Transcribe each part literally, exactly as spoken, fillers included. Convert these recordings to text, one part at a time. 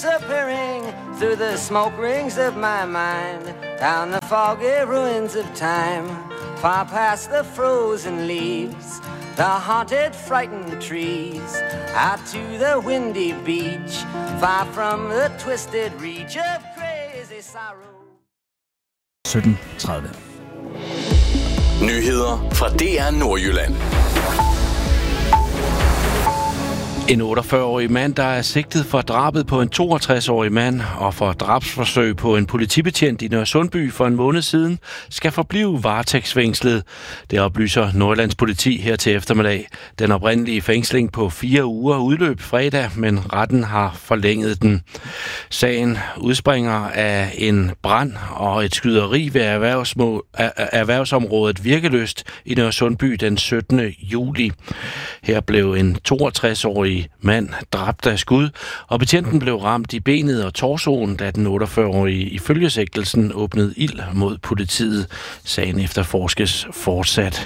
Disappearing through the smoke rings of my mind, down the foggy ruins of time, far past the frozen leaves, the haunted, frightened trees, out to the windy beach, far from the twisted reach of crazy sorrow. sytten tredive. Nyheder fra D R Nordjylland. En otteogfyrre-årig mand, der er sigtet for drabet på en toogtres-årig mand og for drabsforsøg på en politibetjent i Nørresundby for en måned siden, skal forblive varetægtsfængslet. Det oplyser Nordjyllands politi her til eftermiddag. Den oprindelige fængsling på fire uger udløb fredag, men retten har forlænget den. Sagen udspringer af en brand og et skyderi ved erhvervsmo- erhvervsområdet Virkeløst i Nørresundby den syttende juli. Her blev en toogtres-årig mand dræbt af skud, og betjenten blev ramt i benet og torsoen, da den otteogfyrre-årige ifølge sigtelsen åbnede ild mod politiet. Sagen efterforskes fortsat.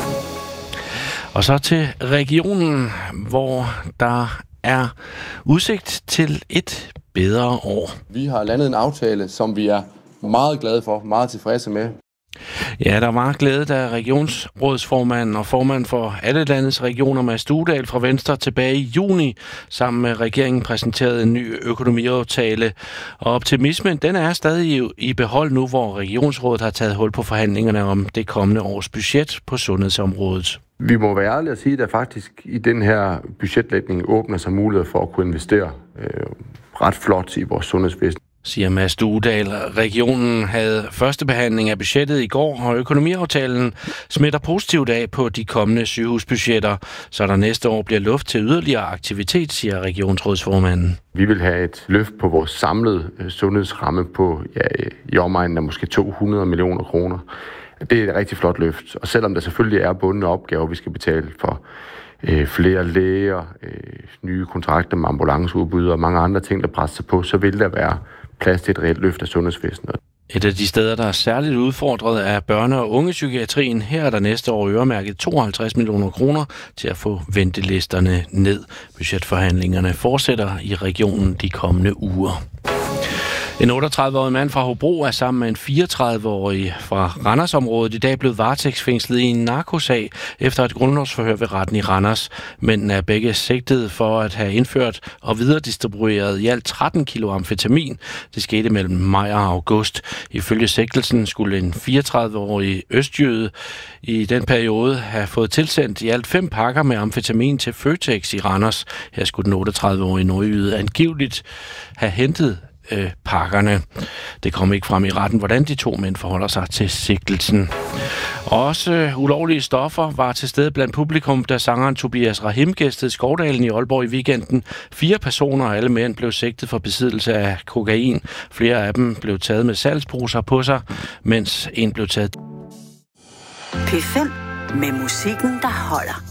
Og så til regionen, hvor der er udsigt til et bedre år. Vi har landet en aftale, som vi er meget glade for, meget tilfredse med. Ja, der var glæde, da regionsrådsformanden og formand for alle landets regioner, Mads Studal fra Venstre, tilbage i juni sammen med regeringen præsenterede en ny økonomiaftale. Og optimismen, den er stadig i behold nu, hvor regionsrådet har taget hul på forhandlingerne om det kommende års budget på sundhedsområdet. Vi må være ærlige at sige, at der faktisk i den her budgetlægning åbner sig mulighed for at kunne investere øh, ret flot i vores sundhedsvæsen, siger Mads Studal. Regionen havde første behandling af budgettet i går, og økonomiaftalen smitter positivt af på de kommende sygehusbudgetter, så der næste år bliver luft til yderligere aktivitet, siger regionsrådsformanden. Vi vil have et løft på vores samlede sundhedsramme på ja, i omegnen af måske to hundrede millioner kroner. Det er et rigtig flot løft, og selvom der selvfølgelig er bundne opgaver, vi skal betale for øh, flere læger, øh, nye kontrakter med ambulanceudbud og mange andre ting, der presser sig på, så vil der være plads til et reelt løft af sundhedsvæsenet. Et af de steder, der er særligt udfordret, er børne- og ungepsykiatrien. Her er der næste år øremærket tooghalvtreds millioner kroner til at få ventelisterne ned. Budgetforhandlingerne fortsætter i regionen de kommende uger. En otteogtredive-årig mand fra Hobro er sammen med en fireogtredive-årig fra Randersområdet i dag blevet varetægtsfængslet i en narkosag efter et grundlovsforhør ved retten i Randers. Mændene er begge sigtet for at have indført og videredistribueret i alt tretten kilo amfetamin. Det skete mellem maj og august. Ifølge sigtelsen skulle en fireogtredive-årig østjøde i den periode have fået tilsendt i alt fem pakker med amfetamin til Føtex i Randers. Her skulle den otteogtredive-årige nordjyde angiveligt have hentet Øh, pakkerne. Det kom ikke frem i retten, hvordan de to mænd forholder sig til sigtelsen. Også øh, ulovlige stoffer var til stede blandt publikum, da sangeren Tobias Rahim gæstede Skovdalen i Aalborg i weekenden. Fire personer og alle mænd blev sigtet for besiddelse af kokain. Flere af dem blev taget med salgsposer på sig, mens en blev taget. P fem med musikken, der holder.